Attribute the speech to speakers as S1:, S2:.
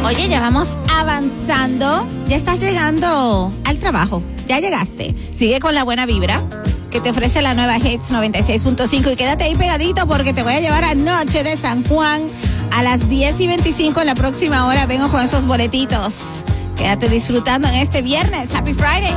S1: Oye, ya vamos avanzando. Ya estás llegando al trabajo. Ya llegaste. Sigue con la buena vibra que te ofrece la nueva Hits 96.5 y quédate ahí pegadito porque te voy a llevar a Noche de San Juan a las 10:25 en la próxima hora. Vengo con esos boletitos. Quédate disfrutando en este viernes. Happy Friday.